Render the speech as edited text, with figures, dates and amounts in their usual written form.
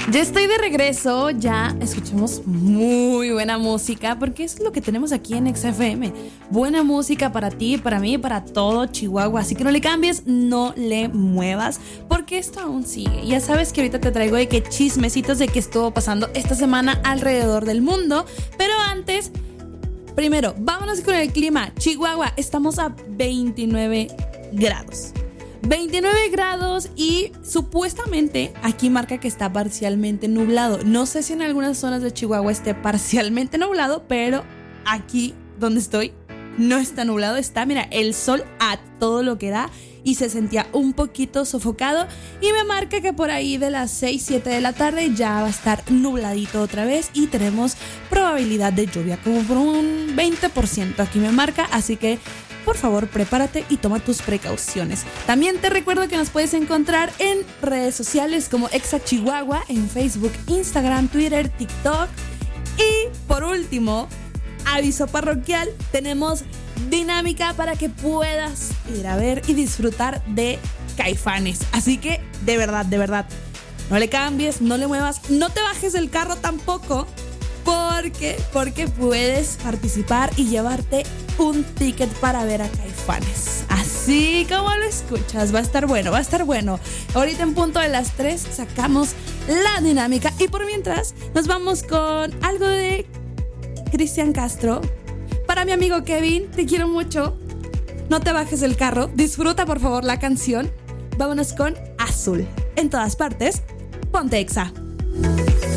Ya estoy de regreso, ya escuchamos muy buena música, porque es lo que tenemos aquí en XFM. Buena música para ti, para mí, para todo Chihuahua. Así que no le cambies, no le muevas, porque esto aún sigue. Ya sabes que ahorita te traigo de que chismecitos de qué estuvo pasando esta semana alrededor del mundo. Pero antes, primero, vámonos con el clima. Chihuahua, estamos a 29 grados. 29 grados y supuestamente aquí marca que está parcialmente nublado. No sé si en algunas zonas de Chihuahua esté parcialmente nublado, pero aquí donde estoy no está nublado. Está, mira, el sol a todo lo que da y se sentía un poquito sofocado. Y me marca que por ahí de las 6, 7 de la tarde ya va a estar nubladito otra vez y tenemos probabilidad de lluvia como por un 20% aquí me marca, así que por favor, prepárate y toma tus precauciones. También te recuerdo que nos puedes encontrar en redes sociales como Exa Chihuahua, en Facebook, Instagram, Twitter, TikTok. Y por último, aviso parroquial, tenemos dinámica para que puedas ir a ver y disfrutar de Caifanes. Así que, de verdad, no le cambies, no le muevas, no te bajes del carro tampoco, porque puedes participar y llevarte un ticket para ver a Caifanes. Así como lo escuchas, va a estar bueno. Ahorita en punto de las 3 sacamos la dinámica y por mientras nos vamos con algo de Cristian Castro. Para mi amigo Kevin, te quiero mucho. No te bajes del carro, disfruta por favor la canción. Vámonos con Azul. En todas partes, ponte Exa.